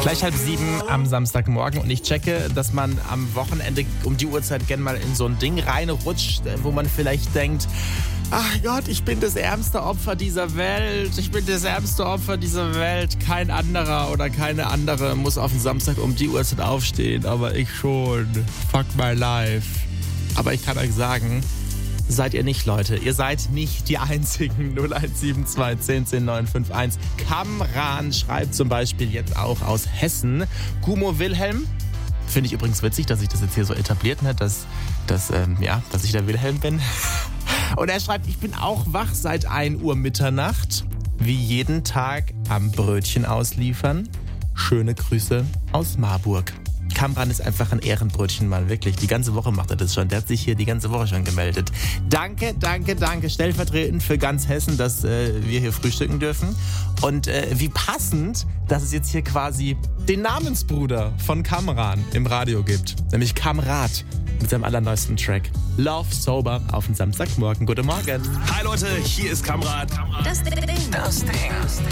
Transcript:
Gleich 6:30 am Samstagmorgen und ich checke, dass man am Wochenende um die Uhrzeit gerne mal in so ein Ding reinrutscht, wo man vielleicht denkt, ach Gott, ich bin das ärmste Opfer dieser Welt. Ich bin das ärmste Opfer dieser Welt. Kein anderer oder keine andere muss auf den Samstag um die Uhrzeit aufstehen, aber ich schon. Fuck my life. Aber ich kann euch sagen, seid ihr nicht, Leute. Ihr seid nicht die einzigen. 0172 10 10 951. Kamran schreibt zum Beispiel jetzt auch aus Hessen. Gumo Wilhelm. Finde ich übrigens witzig, dass sich das jetzt hier so etabliert hat, dass ich der Wilhelm bin. Und er schreibt, ich bin auch wach seit 1 Uhr Mitternacht. Wie jeden Tag am Brötchen ausliefern. Schöne Grüße aus Marburg. Kamran ist einfach ein Ehrenbrötchenmann, wirklich. Die ganze Woche macht er das schon. Der hat sich hier die ganze Woche schon gemeldet. Danke. Stellvertretend für ganz Hessen, dass wir hier frühstücken dürfen. Und wie passend, dass es jetzt hier quasi den Namensbruder von Kamran im Radio gibt. Nämlich Kamrat mit seinem allerneuesten Track. Love Sober auf den Samstagmorgen. Guten Morgen. Hi Leute, hier ist Kamrat. Das Ding.